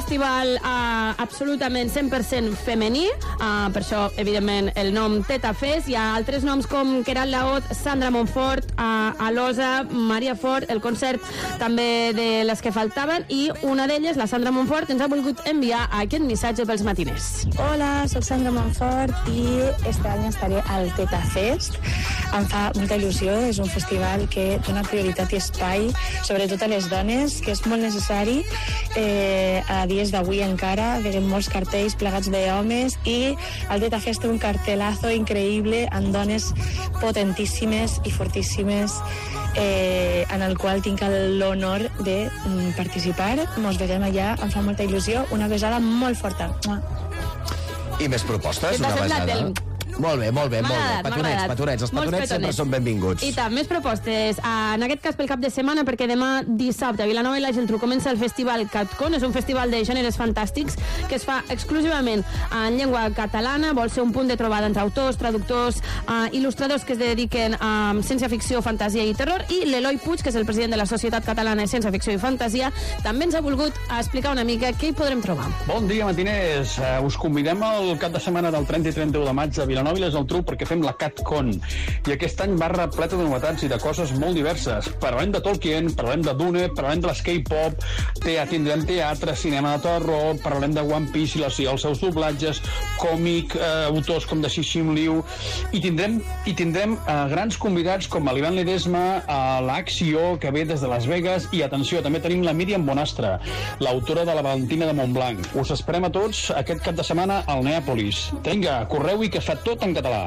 festival absolutament 100% femení, per això, evidentment, el nom Teta Fest. Hi ha altres noms com Queralt Laot, Sandra Montfort, Alosa, Maria Fort, el concert també de les que faltaven, i una d'elles, la Sandra Montfort, ens ha volgut enviar aquest missatge pels matiners. Hola, soc Sandra Montfort i este any estaré al Teta Fest. Em fa molta il·lusió, és un festival que dona prioritat i espai, sobretot a les dones, que és molt necessari. A dies d'avui encara veiem molts cartells plegats d'homes i el Teta Fest té un cartelazo increïble amb dones potentíssimes i fortíssimes, en el qual tinc l'honor de participar. Ens veurem allà, em fa molta il·lusió. Una besada molt forta. I més propostes? Una besada. Molt bé. Petonets. Els petonets sempre són benvinguts. I tant, més propostes. En aquest cas pel cap de setmana, perquè demà dissabte a Vilanova i la Geltrú comença el festival CatCon. És un festival de gèneres fantàstics que es fa exclusivament en llengua catalana. Vol ser un punt de trobada entre autors, traductors, il·lustradors que es dediquen a ciència-ficció, fantasia i terror. I l'Eloi Puig, que és el president de la Societat Catalana de Ciència-Ficció i Fantasia, també ens ha volgut explicar una mica què hi podrem trobar. Bon dia, matiners. Us convidem al cap de setmana del 30 i 31 de maig a Vilanova i la Geltrú perquè fem la CatCon, i aquest any va repleta de novetats i de coses molt diverses. Parlem de Tolkien, parlem de Dune, parlem de l'K-pop, tindrem teatre, cinema de terror, parlem de One Piece i els seus doblatges, còmic, autors com de Cixin Liu, i tindrem grans convidats com l'Ivan Ledesma, l'Acció, que ve des de Las Vegas, i atenció, també tenim la Míriam Bonastre, l'autora de la Valentina de Montblanc. Us esperem a tots aquest cap de setmana al Neàpolis. Vinga, correu-hi que fa tot en català.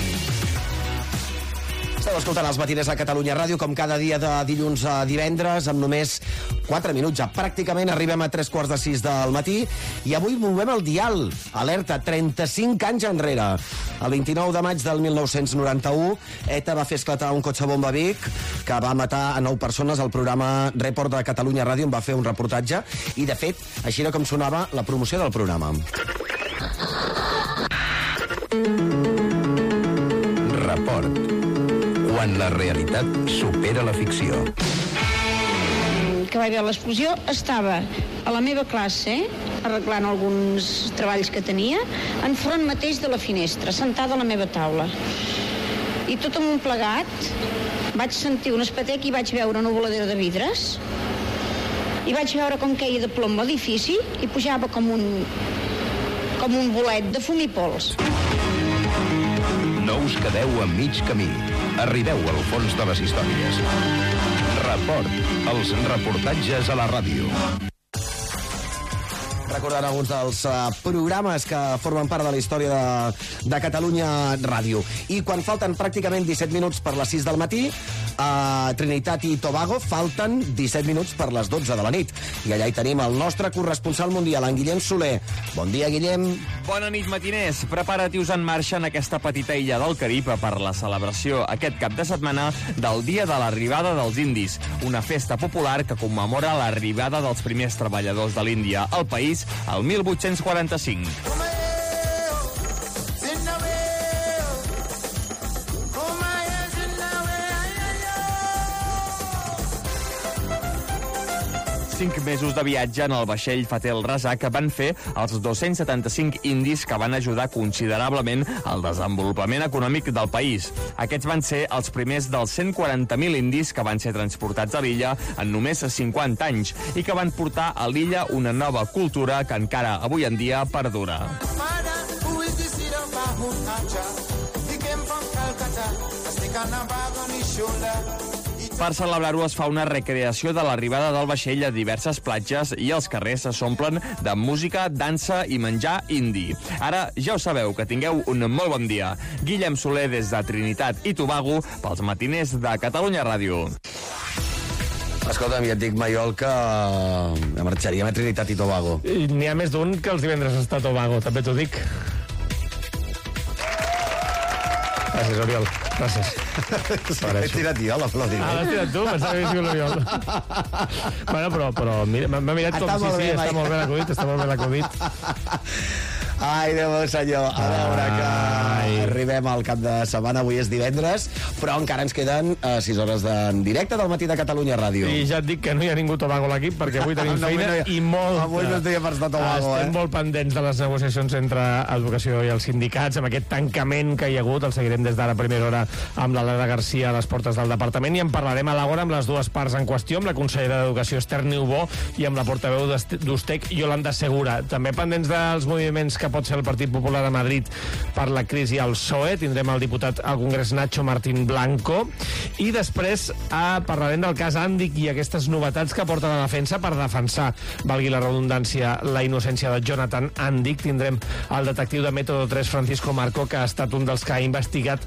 Esteu escoltant els matiners a Catalunya Ràdio, com cada dia de dilluns a divendres, amb només 4 minuts. Ja pràcticament arribem a 3:45 del matí, i avui movem el dial. Alerta, 35 anys enrere. El 29 de maig del 1991, ETA va fer esclatar un cotxe bomba a Vic que va matar a 9 persones. El programa Report de Catalunya Ràdio en va fer un reportatge, i de fet, així era com sonava la promoció del programa. Report. Quan la realitat supera la ficció. Que va haver l'explosió, estava a la meva classe arreglant alguns treballs que tenia enfront mateix de la finestra, sentada a la meva taula, i tot amb un plegat vaig sentir un espetec i vaig veure una voladera de vidres i vaig veure com queia de plom l'edifici i pujava com un bolet de fum i pols. No us quedeu a mig camí. Arribeu al fons de les històries. Report, els reportatges a la ràdio. Recordant alguns dels programes que formen part de la història de Catalunya Ràdio. I quan falten pràcticament 17 minuts per les 6 del matí, a Trinitat i Tobago falten 17 minuts per les 12 de la nit. I allà hi tenim el nostre corresponsal mundial, en Guillem Soler. Bon dia, Guillem. Bona nit, matiners. Preparatius en marxa en aquesta petita illa del Carib per la celebració aquest cap de setmana del Dia de l'Arribada dels Indis, una festa popular que commemora l'arribada dels primers treballadors de l'Índia al país el 1845. 5 mesos de viatge en el vaixell Fatel Rasa que van fer els 275 indis que van ajudar considerablement al desenvolupament econòmic del país. Aquests van ser els primers dels 140.000 indis que van ser transportats a l'illa en només 50 anys i que van portar a l'illa una nova cultura que encara avui en dia perdura. Per celebrar-ho es fa una recreació de l'arribada del vaixell a diverses platges i els carrers s'omplen de música, dansa i menjar indi. Ara ja ho sabeu, que tingueu un molt bon dia. Guillem Soler des de Trinitat i Tobago pels matiners de Catalunya Ràdio. Escolta'm, ja et dic, Maiol, que marxaríem a Trinitat i Tobago. N'hi ha més d'un que els divendres està a Tobago, també t'ho dic. Gràcies, Oriol. Gràcies. He tirat jo l'aplaudiment. L'has tirat tu? Pensava que havia sigut l'Oriol. Bueno, però m'ha mirat com... Està molt bé l'acudit. Ai, Déu meu senyor. A veure, que arribem al cap de setmana. Avui és divendres, però encara ens queden 6 hores en directe del Matí de Catalunya Ràdio. I ja et dic que no hi ha ningú Tobago a l'equip, perquè avui tenim feina i molta. Avui no es deia per estar Tobago, Estem molt pendents de les negociacions entre Educació i els sindicats, amb aquest tancament que hi ha hagut. El seguirem des d'ara a primera hora amb l'Helena Garcia a les portes del departament i en parlarem a l'hora amb les dues parts en qüestió, amb la consellera d'Educació Esther Niubó i amb la portaveu d'Ustec, Yolanda Segura. També pendents dels moviments que pot ser el Partit Popular a Madrid per la crisi al PSOE. Tindrem el diputat al Congrés Nacho Martín Blanco i després parlarem del cas Andic i aquestes novetats que porta la defensa per defensar, valgui la redundància, la innocència de Jonathan Andic. Tindrem el detectiu de Método 3, Francisco Marco, que ha estat un dels que ha investigat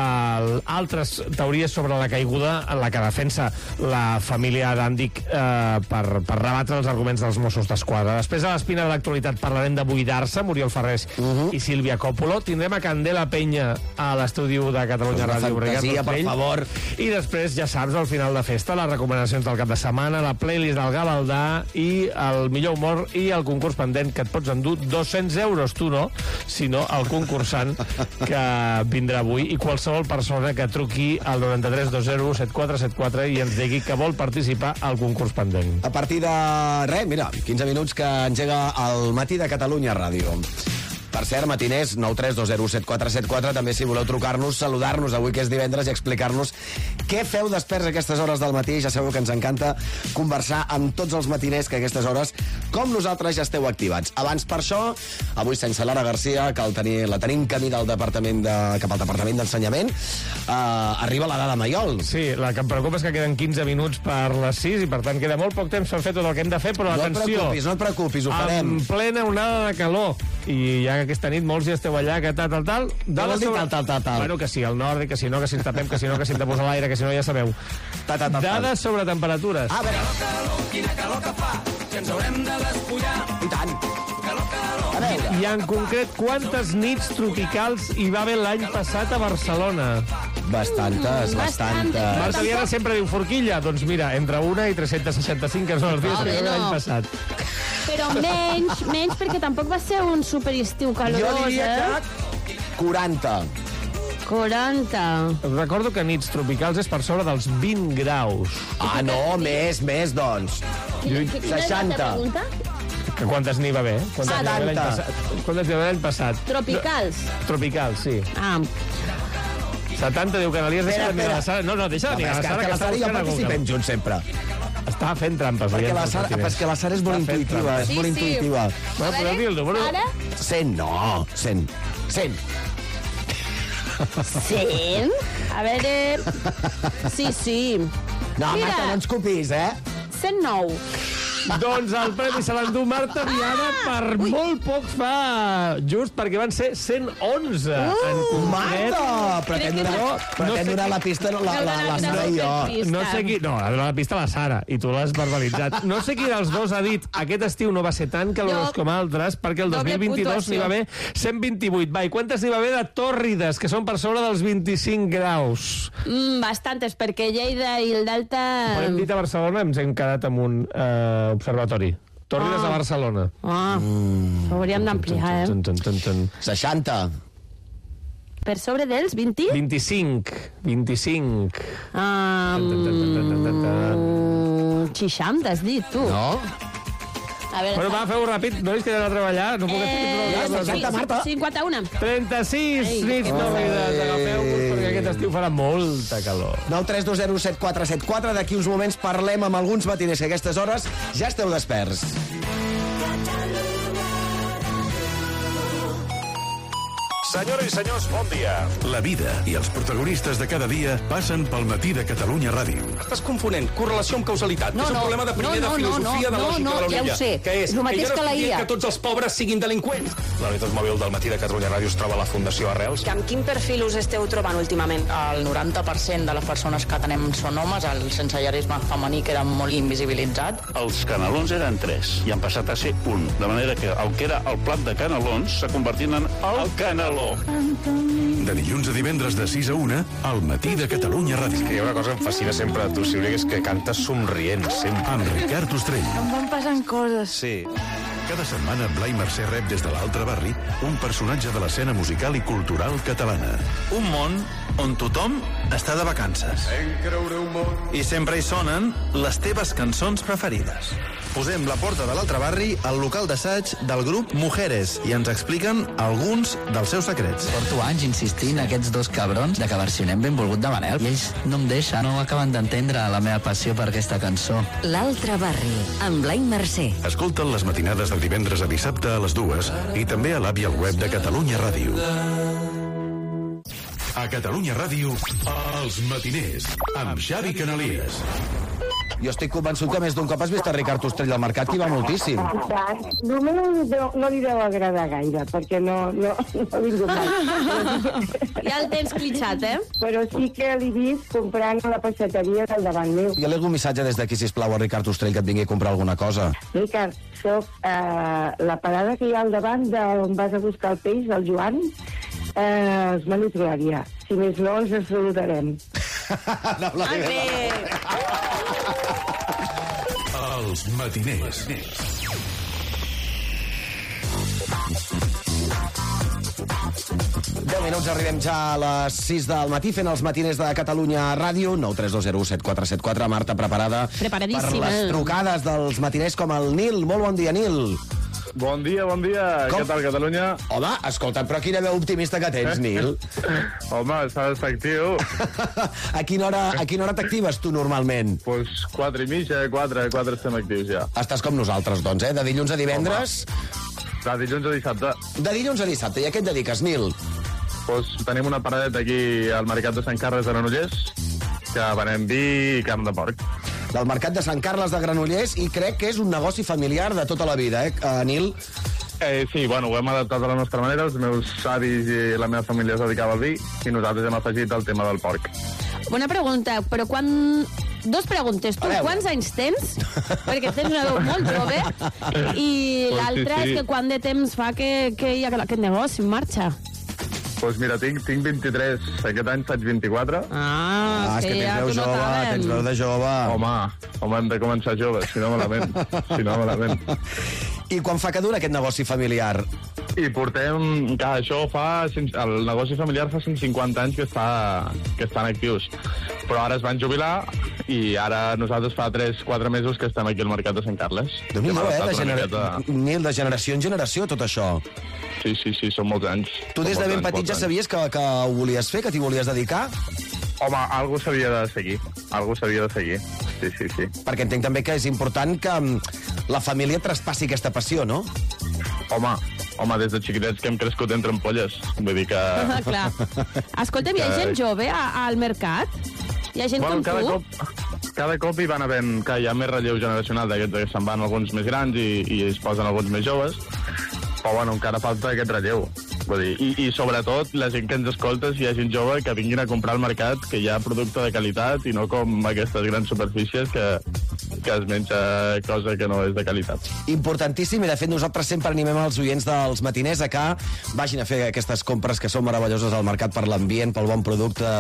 altres teories sobre la caiguda en la que defensa la família d'Andic per rebatre els arguments dels Mossos d'Esquadra. Després, a l'espina de l'actualitat, parlarem de Buidar-se, Muriel Ferrés i Sílvia Coppolo. Tindrem a Candela Penya a l'estudi de Catalunya Ràdio. Fantasia, per favor. I després, ja saps, al final de festa, les recomanacions del cap de setmana, la playlist del Gavaldà i el millor humor i el concurs pendent, que et pots endur 200 euros, tu no, sinó el concursant que vindrà avui, i qualsevol persona que truqui al 93 20 7474 i ens digui que vol participar al concurs pendent. A partir de, res, mira, 15 minuts que engega el Matí de Catalunya Ràdio. Per cert, matiners, 932074474, també si voleu trucar-nos, saludar-nos avui que és divendres i explicar-nos què feu desperts a aquestes hores del matí. Ja sabeu que ens encanta conversar amb tots els matiners que a aquestes hores, com nosaltres, ja esteu activats. Abans, per això, avui sense Lara Garcia, que la tenim camí del departament cap al Departament d'Ensenyament, arriba l'Ada de Maiol. Sí, la que em preocupa és que queden 15 minuts per les 6 i, per tant, queda molt poc temps per fer tot el que hem de fer, però atenció. No et preocupis, ho farem. En plena onada de calor. I ja que aquesta nit molts ja esteu allà, que tal. Bueno, que sí, al nord, que si no, que si ens tapem, que si no, que si hem de posar l'aire, que si no, ja sabeu. Dades sobre temperatures. A veure. Quina calor que fa, que ens haurem de despullar. I tant. Calor. A veure. I en concret, quantes nits tropicals hi va haver l'any passat a Barcelona? Bastantes. Marta Viana sempre diu forquilla. Doncs mira, entre 1 i 365, que són els dies que hi va haver l'any passat. Però menys perquè tampoc va ser un superestiu calorós, Jo diria que 40. 40. Recordo que nits tropicals és per sobre dels 20 graus. Ah, no, més, doncs. Quina és la 60. pregunta? Que quantes n'hi va haver? Quantes n'hi va haver l'any passat? Tropicals. Tropicals, sí. Ah, 70, diu que Canalies, deixa de mirar la Sara. No, deixa de mirar la Sara, que la Sara i jo participem junts sempre. Està fent trampes. Perquè la Sara és molt intuitiva. És molt intuitiva. Bueno, podeu dir el número? Ara? 100, no. 100. 100? A veure... Sí. No, Mira. Marta, no ens copiïs, 109. Doncs el premi se l'endú Marta Viana per molt poc fa, just perquè van ser 111 en concret. Marta! Pretén donar la pista la Sara i jo. No sé qui... No, ha donat la pista a la Sara, i tu l'has verbalitzat. No sé qui dels dos ha dit aquest estiu no va ser tan calorós com altres, perquè el 2022 n'hi va haver 128. Va, i quantes n'hi va haver de tòrrides, que són per sobre dels 25 graus? Bastantes, perquè Lleida i el Delta... Quan hem dit a Barcelona ens hem quedat amb un observatori. Tòrrides a Barcelona. Ho hauríem d'ampliar, 60. Per sobre dels 20? 25. 60, has dit, tu. No? A veure, Bueno, va, feu ràpid, no és que he d'anar a treballar, no puc fer 51. 36 nits tòrrides, agafeu-vos, perquè aquest estiu farà molta calor. 932074474. D'aquí uns moments parlem amb alguns matiners que a aquestes hores ja esteu desperts. Senyores i senyors, bon dia. La vida i els protagonistes de cada dia passen pel Matí de Catalunya Ràdio. Estàs confonent correlació amb causalitat. No, és un no, problema de primer de filosofia de lògica de la ja ho Unilla. sé. Que és És el mateix jo no que la estic dient IA. que tots els pobres siguin delinqüents. La unitat mòbil del Matí de Catalunya Ràdio es troba a la Fundació Arrels. Amb quin perfil us esteu trobant últimament? El 90% de les persones que tenem són homes, el sensellarisme femení que era molt invisibilitzat. Els canelons eren 3 i han passat a ser 1. De manera que el que era el plat de canelons s'ha convertit en el caneló. De dilluns a divendres de 6 a 1, al Matí de Catalunya Ràdio. Hi ha una cosa que em fascina sempre de tu, Sílvia, que és que cantes somrient, sempre. Amb Ricard Ostrell. Em van passant coses. Sí. Cada setmana, Blai Mercè rep des de l'altre barri un personatge de l'escena musical i cultural catalana. Un món on tothom està de vacances. I sempre hi sonen les teves cançons preferides. Posem la porta de l'altre barri al local d'assaig del grup Mujeres i ens expliquen alguns dels seus secrets. Porto anys insistint a aquests dos cabrons de que versionem Benvolgut de Manel i ells no em deixen, no acaben d'entendre la meva passió per aquesta cançó. L'altre barri, amb Blai Mercè. Escolta'l les matinades de divendres a dissabte a les 2 i també a l'app i al web de Catalunya Ràdio. A Catalunya Ràdio, Els Matiners, amb Xavi Canalies. Jo estic convençut que més d'un cop has vist a Ricard Ostrell al mercat, que hi va moltíssim. Només no li deu agradar gaire, perquè no ha vingut mai. Ja el tens clitxat, eh? Però sí que l'he vist comprant a la peixateria del davant meu. Jo li hago un missatge des d'aquí, sisplau, a Ricard Ostrell, que et vingui a comprar alguna cosa. Ricard, soc la parada que hi ha al davant d'on vas a buscar el peix, el Joan, els Menús Glòria. Si més no, ens saludarem. Els Matiners. 10 minuts, arribem ja a les 6 del matí fent els matiners de Catalunya Ràdio. 932017474. Marta, preparada Preparadíssima per les trucades dels matiners com el Nil. Molt bon dia, Nil. Bon dia, bon dia. Com? Què tal, Catalunya? Home, escolta, però quina veu optimista que tens, Nil. Home, s'ha d'estar actiu. A quina hora t'actives tu normalment? Pues 4 i mitja, 4 estem actius ja. Estàs com nosaltres, doncs, eh? De dilluns a divendres? De dilluns a dissabte. De dilluns a dissabte. I a què et dediques, Nil? Pues tenim una paradeta aquí al Mercat de Sant Carles de Granollers, que venem vi i carn de porc. Del Mercat de Sant Carles de Granollers, i crec que és un negoci familiar de tota la vida, Nil? Sí, bueno, ho hem adaptat a la nostra manera. Els meus avis i la meva família es dedicava al vi i nosaltres hem afegit el tema del porc. Bona pregunta, però quan... Dos preguntes. Tu quants anys tens? Perquè tens una veu molt jove. I l'altra és que quant de temps fa que hi ha aquest negoci en marxa? Doncs mira, tinc 23, aquest any faig 24. És que ja t'ho notàvem. Tens veu de jove. Home, hem de començar joves, si no malament. I quan fa que dura aquest negoci familiar? I portem... això fa... El negoci familiar fa 150 anys que estan actius. Però ara es van jubilar i ara nosaltres fa 3-4 mesos que estem aquí al Mercat de Sant Carles. Déu-n'hi-do, Nil, de generació en generació, tot això. Sí, són molts anys. Tu des de ben petit ja sabies que ho volies fer, que t'hi volies dedicar? Home, algú s'havia de seguir. Sí. Perquè entenc també que és important que la família traspassi aquesta passió, no? Home, des de xiquitets que hem crescut entre ampolles. Vull dir que... Clar. Escolta'm, hi ha gent jove al mercat? Hi ha gent com tu? Cada cop hi van havent... que hi ha més relleu generacional d'aquests que se'n van alguns més grans i es posen alguns més joves. Però bueno, encara falta aquest relleu. Vull dir, i sobretot la gent que ens escolta, si hi ha gent jove, que vinguin a comprar al mercat, que hi ha producte de qualitat i no com aquestes grans superfícies que es menja cosa que no és de qualitat. Importantíssim, i de fet nosaltres sempre animem els oients dels matiners a que vagin a fer aquestes compres que són meravelloses al mercat per l'ambient, pel bon producte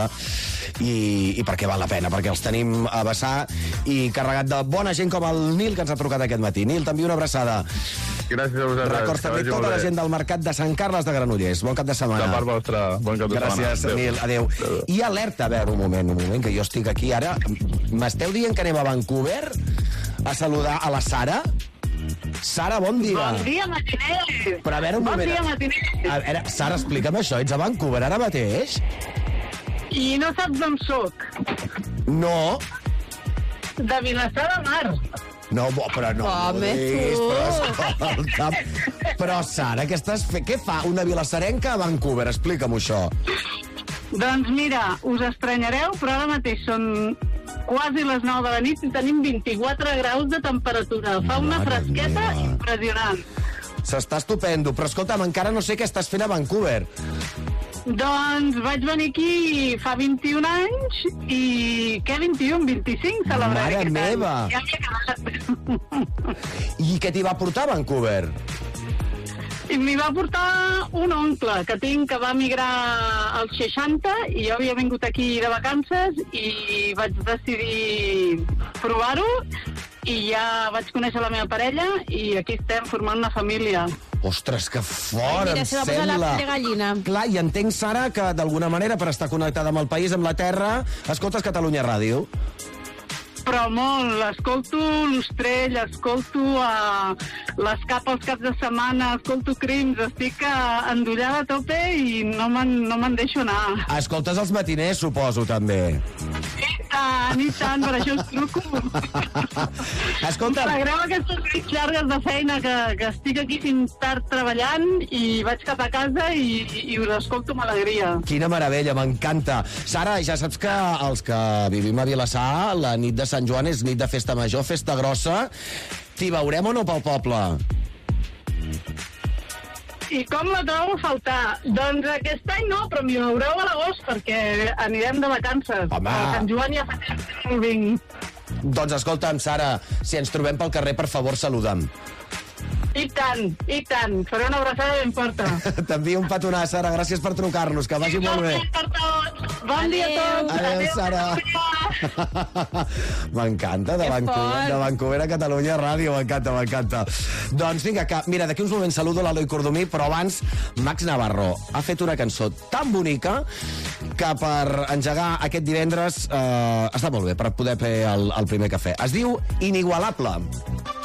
i perquè val la pena, perquè els tenim a vessar i carregat de bona gent com el Nil que ens ha trucat aquest matí. Nil, t'envio una abraçada. Gràcies a vosaltres. Records també tota la gent del Mercat de Sant Carles de Granollers. Bon cap de setmana. De part vostra, bon cap de setmana. Gràcies, Nil. Adéu. I alerta, a veure, un moment, que jo estic aquí ara. M'esteu dient que anem a Vancouver a saludar a la Sara? Sara, bon dia. Bon dia, matiners. Però a veure, un moment. Bon dia, matiners. A veure, Sara, explica'm això. Ets a Vancouver ara mateix? I no saps on soc? No. De Vilassar de Mar. No, però no. Home, Però, Sara, què estàs fent? Què fa una vilassarenca a Vancouver? Explica'm això. Doncs mira, us estranyareu, però ara mateix són quasi les 9 de la nit i tenim 24 graus de temperatura. Fa una fresqueta impressionant. S'està estupendo, però escolta'm, encara no sé què estàs fent a Vancouver. Doncs vaig venir aquí fa 21 anys i... Què 21? 25 celebraré aquest any. Mare meva! Ja m'hi he quedat. I què t'hi va portar a Vancouver? I m'hi va portar un oncle que tinc que va migrar als 60 i jo havia vingut aquí de vacances i vaig decidir provar-ho i ja vaig conèixer la meva parella i aquí estem formant una família. Ostres, que fort, Mira, em se va posar la sembla. pell de gallina. Clar, i entenc, Sara, que d'alguna manera, per estar connectada amb el país, amb la terra, escoltes Catalunya Ràdio. Però molt, l'escolto l'Ostrell, escolto l'Escap els caps de setmana, escolto Crims, estic endollada a tope i no me'n deixo anar. Escoltes els matiners, suposo, també. I tant, per això us truco. Escolta... M'agrada aquestes nits llargues de feina que estic aquí fins tard treballant i vaig cap a casa i us escolto amb alegria. Quina meravella, m'encanta. Sara, ja saps que els que vivim a Vilassar, la nit de Sant Joan és nit de festa major, festa grossa. T'hi veurem o no pel poble? I com la trobo a faltar? Doncs aquest any no, però m'hi veureu a l'agost perquè anirem de vacances. Home. A Sant Joan ja fa temps que no vinc. Doncs escolta'm, Sara, si ens trobem pel carrer, per favor, saluda'm. I tant. Faré una abraçada ben forta. T'envio un petonar, Sara. Gràcies per trucar-nos. Que vagi molt bé. Bon dia a tots. Adéu, Sara. M'encanta, de Vancouver a Catalunya Ràdio. M'encanta. Doncs vinga, mira, d'aquí uns moments saludo l'Eloi Cordomí, però abans Max Navarro ha fet una cançó tan bonica que per engegar aquest divendres està molt bé, per poder fer el primer cafè. Es diu Inigualable.